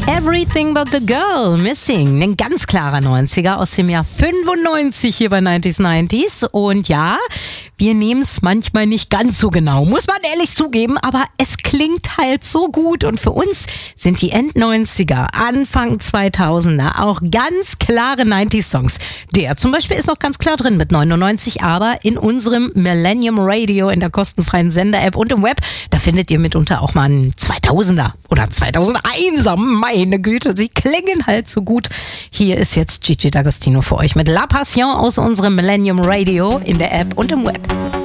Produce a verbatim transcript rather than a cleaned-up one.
Everything But The Girl, Missing, ein ganz klarer neunziger aus dem Jahr fünfundneunzig hier bei neunzig neunzig. Und ja, wir nehmen es manchmal nicht ganz so genau, muss man ehrlich zugeben, aber es klingt halt so gut. Und für uns sind die End-neunziger, Anfang zweitausender auch ganz klare neunziger-Songs. Der zum Beispiel ist noch ganz klar drin mit neunundneunzig, aber in unserem Millennium Radio, in der kostenfreien Sender-App und im Web, da findet ihr mitunter auch mal einen zweitausender oder zweitausendeiner. Meine Güte, sie klingen halt so gut. Hier ist jetzt Gigi D'Agostino für euch mit La Passion aus unserem Millennium Radio in der App und im Web.